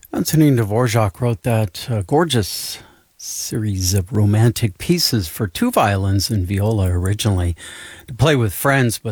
Antonin Dvorak wrote that gorgeous series of romantic pieces for two violins and viola originally to play with friends, but